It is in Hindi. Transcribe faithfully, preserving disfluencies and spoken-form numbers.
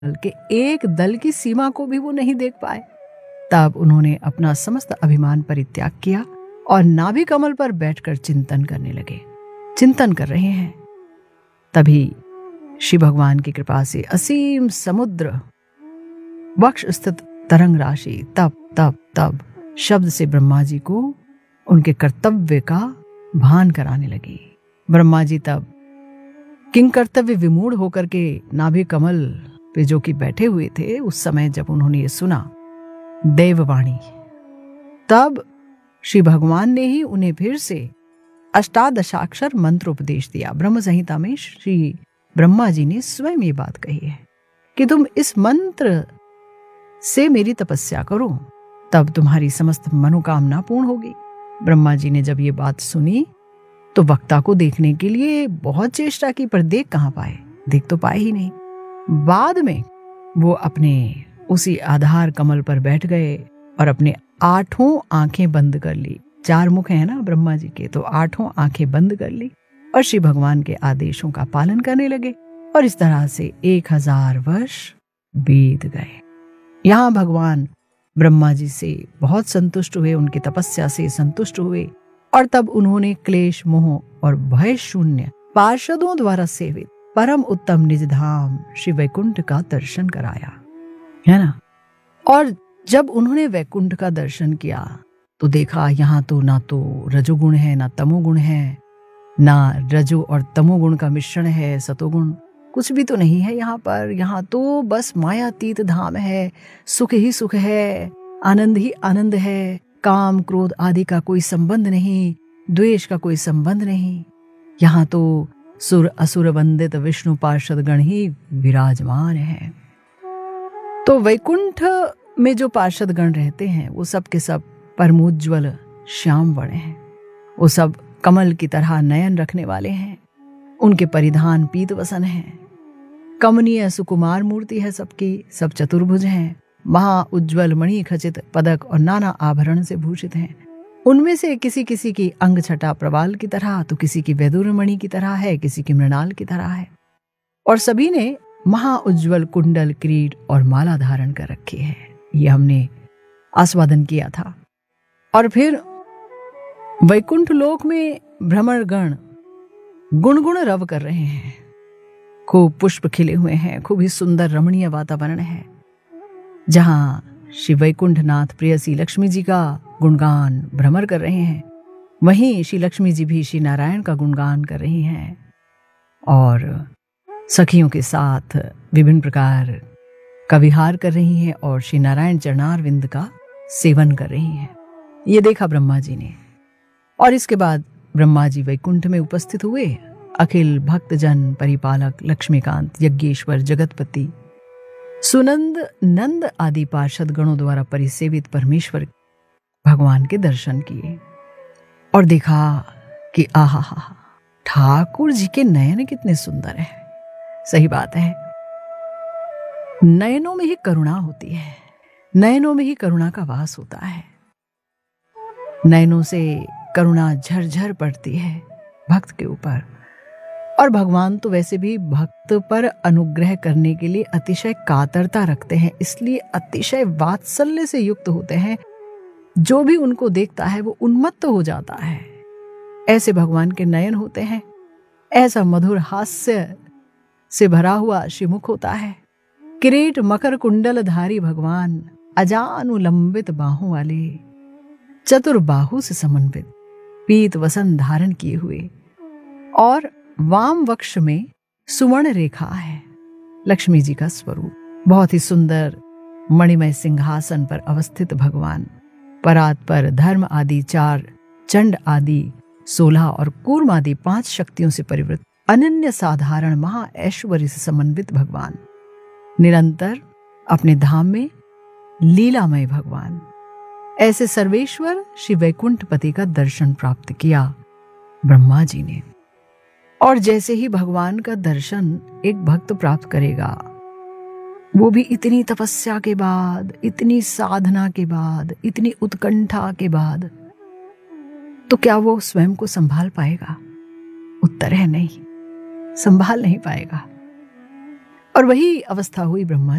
के एक दल की सीमा को भी वो नहीं देख पाए। तब उन्होंने अपना समस्त अभिमान परित्याग किया और नाभि कमल पर बैठकर चिंतन करने लगे। चिंतन कर रहे हैं, तभी श्री भगवान की कृपा से असीम समुद्र वक्ष स्थित तरंग राशि तब तब तब शब्द से ब्रह्मा जी को उनके कर्तव्य का भान कराने लगी। ब्रह्मा जी तब किंग कर्तव्य विमूढ़ होकर के नाभि कमल पे जो कि बैठे हुए थे, उस समय जब उन्होंने ये सुना देववाणी, तब श्री भगवान ने ही उन्हें फिर से अष्टादशाक्षर मंत्र उपदेश दिया। ब्रह्म संहिता में श्री ब्रह्मा जी ने स्वयं ये बात कही है कि तुम इस मंत्र से मेरी तपस्या करो, तब तुम्हारी समस्त मनोकामना पूर्ण होगी। ब्रह्मा जी ने जब ये बात सुनी तो वक्ता को देखने के लिए बहुत चेष्टा की, पर देख कहां पाए, देख तो पाए ही नहीं। बाद में वो अपने उसी आधार कमल पर बैठ गए और अपने आठों आंखें बंद कर ली। चार मुख हैं ना ब्रह्मा जी के, तो आठों आंखें बंद कर ली और श्री भगवान के आदेशों का पालन करने लगे। और इस तरह से एक हजार वर्ष बीत गए। यहाँ भगवान ब्रह्मा जी से बहुत संतुष्ट हुए, उनकी तपस्या से संतुष्ट हुए, और तब उन्होंने क्लेश मोह और भय शून्य पार्षदों द्वारा सेवित परम उत्तम निज धाम श्री वैकुंठ का दर्शन कराया, है ना। और जब उन्होंने वैकुंठ का दर्शन किया तो देखा यहाँ तो ना तो रजोगुण है ना तमोगुण है, ना रजो और तमोगुण का मिश्रण है, सतोगुण कुछ भी तो नहीं है यहाँ पर। यहाँ तो बस मायातीत धाम है, सुख ही सुख है, आनंद ही आनंद है, काम क्रोध आदि का कोई संबंध नहीं, द्वेष का कोई संबंध नहीं। यहाँ तो सुर असुर वंदित विष्णु पार्षद गण ही विराजमान है। तो वैकुंठ में जो पार्षद गण रहते हैं वो सब के सब परमोज्वल श्याम वर्ण हैं। वो सब कमल की तरह नयन रखने वाले हैं। उनके परिधान पीत वसन हैं। कमनीय सुकुमार मूर्ति है सबकी, सब चतुर्भुज हैं। महा उज्ज्वल मणि खचित पदक और नाना आभरण से भूषित हैं। उनमें से किसी किसी की अंग छटा प्रवाल की तरह, तो किसी की वैदुर मणि की तरह है, किसी की मृणाल की तरह है। और सभी ने महा उज्ज्वल कुंडल किरीट और माला धारण कर रखी है। ये हमने आस्वादन किया था। और फिर वैकुंठ लोक में भ्रमर गण गुणगुण रव कर रहे हैं। खूब पुष्प खिले हुए हैं, खूब ही सुंदर रमणीय वातावरण है, जहां श्री वैकुंठ नाथ प्रियसी लक्ष्मी जी का गुणगान भ्रमर कर रहे हैं। वहीं श्री लक्ष्मी जी भी श्री नारायण का गुणगान कर रही हैं और सखियों के साथ विभिन्न प्रकार का विहार कर रही हैं और श्री नारायण चरणार विंद का सेवन कर रही हैं। ये देखा ब्रह्मा जी ने। और इसके बाद ब्रह्मा जी वैकुंठ में उपस्थित हुए। अखिल भक्तजन परिपालक लक्ष्मीकांत यज्ञेश्वर जगतपति सुनंद नंद आदि पार्षद गणों द्वारा परिसेवित परमेश्वर भगवान के दर्शन किए और देखा कि आहा हा ठाकुर जी के नयन कितने सुंदर हैं। सही बात है, नयनों में ही करुणा होती है, नयनों में ही करुणा का वास होता है। नयनों से करुणा झरझर पड़ती है भक्त के ऊपर। और भगवान तो वैसे भी भक्त पर अनुग्रह करने के लिए अतिशय कातरता रखते हैं, इसलिए अतिशय वात्सल्य से युक्त होते हैं। जो भी उनको देखता है वो उन्मत्त हो जाता है। ऐसे भगवान के नयन होते हैं। ऐसा मधुर हास्य से भरा हुआ श्रीमुख होता है। किरीट मकर कुंडल धारी भगवान, अजानुलंबित बाहों वाले, चतुर्बाहु से समन्वित, पीत वसन धारण किए हुए, और वाम वक्ष में सुवर्ण रेखा है लक्ष्मी जी का स्वरूप। बहुत ही सुंदर मणिमय सिंहासन पर अवस्थित भगवान, परात पर धर्म आदि चार, चंड आदि सोलह और कूर्म आदि पांच शक्तियों से परिवृत अनन्य साधारण महा ऐश्वर्य से समन्वित भगवान, निरंतर अपने धाम में लीलामय भगवान। ऐसे सर्वेश्वर श्री वैकुंठपति का दर्शन प्राप्त किया ब्रह्मा जी ने। और जैसे ही भगवान का दर्शन एक भक्त प्राप्त करेगा, वो भी इतनी तपस्या के बाद, इतनी साधना के बाद, इतनी उत्कंठा के बाद, तो क्या वो स्वयं को संभाल पाएगा? उत्तर है नहीं, संभाल नहीं पाएगा। और वही अवस्था हुई ब्रह्मा